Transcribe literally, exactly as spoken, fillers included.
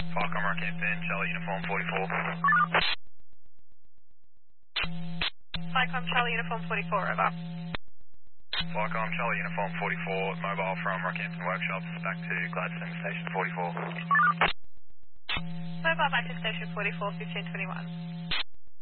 Falcon Rockhampton, Charlie Uniform forty-four. Flycom Charlie Uniform forty-four, over. Falcon Charlie Uniform forty-four, mobile from Rockhampton Workshops back to Gladstone Station forty-four. Mobile back to station forty-four, fifteen twenty-one.